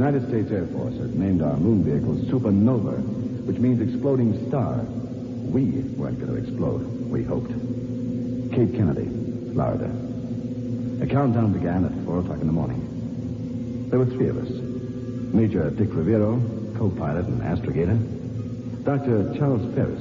United States Air Force has named our moon vehicle Supernova, which means exploding star. We weren't going to explode, we hoped. Cape Kennedy, Florida. The countdown began at 4 o'clock in the morning. There were 3 of us. Major Dick Rivero, co-pilot and astrogator. Dr. Charles Ferris,